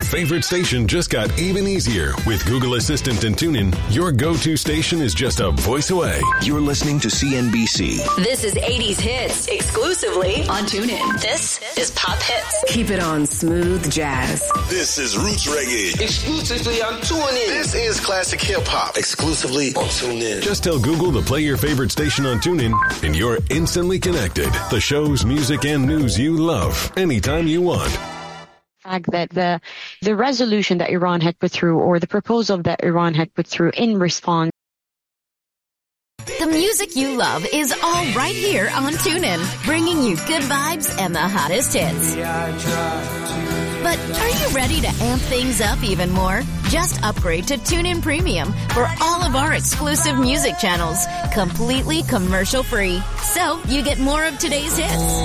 favorite station just got even easier. With Google Assistant and TuneIn, your go-to station is just a voice away. You're listening to CNBC. This is 80s Hits, exclusively on TuneIn. This is Pop Hits. Keep it on smooth jazz. This is Roots Reggae. Exclusively on TuneIn. This is classic hip-hop. Exclusively on TuneIn. Just tell Google to play your favorite station on TuneIn, and you're instantly connected. The shows, music, and news you love, anytime you want. Fact that the resolution that Iran had put through, or the proposal that Iran had put through in response. The music you love is all right here on TuneIn, bringing you good vibes and the hottest hits. But are you ready to amp things up even more? Just upgrade to TuneIn Premium for all of our exclusive music channels, completely commercial-free. So you get more of today's hits,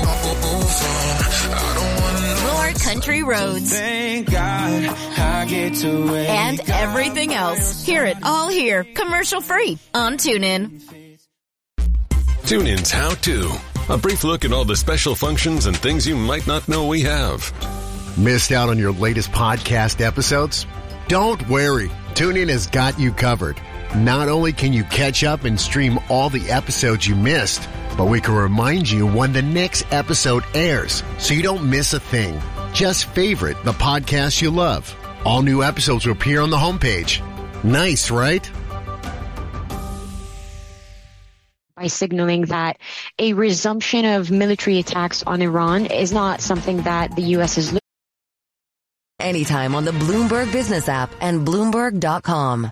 more country roads, and everything else. Hear it all here, commercial-free on TuneIn. TuneIn's How To. A brief look at all the special functions and things you might not know we have. Missed out on your latest podcast episodes? Don't worry. TuneIn has got you covered. Not only can you catch up and stream all the episodes you missed, but we can remind you when the next episode airs so you don't miss a thing. Just favorite the podcast you love. All new episodes will appear on the homepage. Nice, right? By signaling that a resumption of military attacks on Iran is not something that the U.S. is looking. Anytime on the Bloomberg Business app and Bloomberg.com.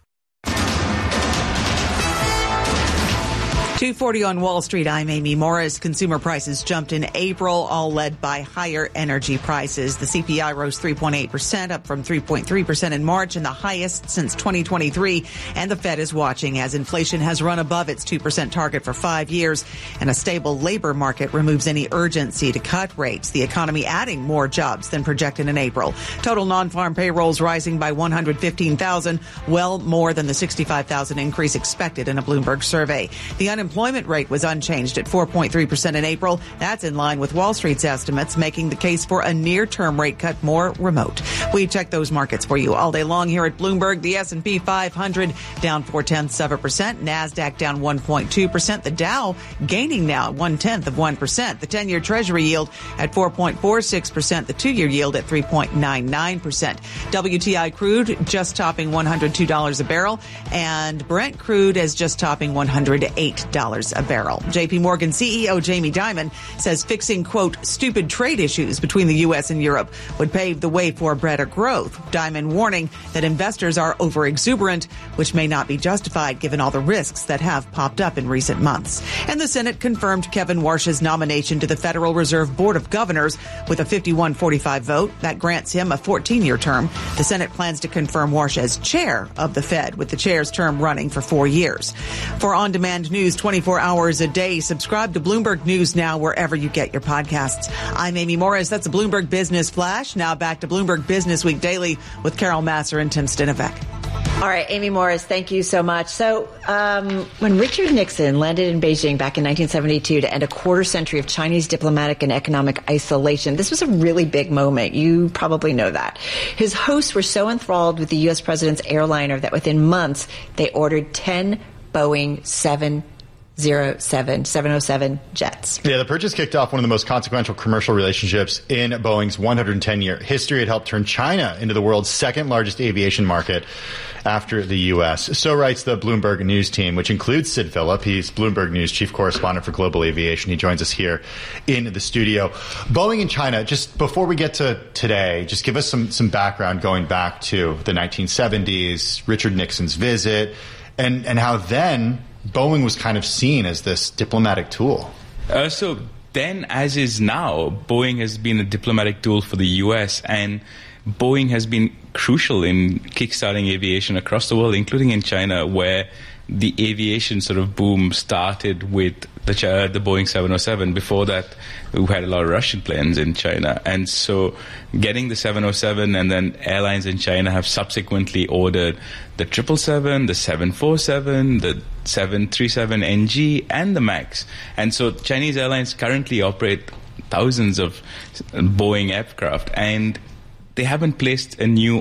2:40 on Wall Street. I'm Amy Morris. Consumer prices jumped in April, all led by higher energy prices. The CPI rose 3.8%, up from 3.3% in March, and the highest since 2023. And the Fed is watching as inflation has run above its 2% target for 5 years, and a stable labor market removes any urgency to cut rates. The economy adding more jobs than projected in April. Total non-farm payrolls rising by 115,000, well more than the 65,000 increase expected in a Bloomberg survey. The unemployment rate was unchanged at 4.3% in April. That's in line with Wall Street's estimates, making the case for a near-term rate cut more remote. We check those markets for you all day long here at Bloomberg. The S&P 500 down 0.4%. NASDAQ down 1.2%. The Dow gaining now 0.1%. The 10-year Treasury yield at 4.46%. The 2-year yield at 3.99%. WTI crude just topping $102 a barrel. And Brent crude is just topping $108 a barrel. JP Morgan CEO Jamie Dimon says fixing, quote, stupid trade issues between the U.S. and Europe would pave the way for better growth. Dimon warning that investors are over-exuberant, which may not be justified given all the risks that have popped up in recent months. And the Senate confirmed Kevin Warsh's nomination to the Federal Reserve Board of Governors with a 51-45 vote. That grants him a 14-year term. The Senate plans to confirm Warsh as chair of the Fed, with the chair's term running for 4 years. For on-demand news 24 hours a day, subscribe to Bloomberg News Now wherever you get your podcasts. I'm Amy Morris. That's a Bloomberg Business Flash. Now back to Bloomberg Business Week Daily with Carol Massar and Tim Stinovec. All right, Amy Morris, thank you so much. So when Richard Nixon landed in Beijing back in 1972 to end a quarter century of Chinese diplomatic and economic isolation, this was a really big moment. You probably know that. His hosts were so enthralled with the U.S. president's airliner that within months they ordered 10 Boeing 707 jets. Yeah, the purchase kicked off one of the most consequential commercial relationships in Boeing's 110-year history. It helped turn China into the world's second largest aviation market after the U.S. So writes the Bloomberg News team, which includes Sid Phillip. He's Bloomberg News chief correspondent for global aviation. He joins us here in the studio. Boeing and China, just before we get to today, just give us some background going back to the 1970s, Richard Nixon's visit, and how then Boeing was kind of seen as this diplomatic tool. So then, as is now, Boeing has been a diplomatic tool for the U.S., and Boeing has been crucial in kickstarting aviation across the world, including in China, where the aviation sort of boom started with the Boeing 707. Before that, we had a lot of Russian planes in China. And so getting the 707, and then airlines in China have subsequently ordered the 777, the 747, the 737NG, and the MAX. And so Chinese airlines currently operate thousands of Boeing aircraft, and they haven't placed a new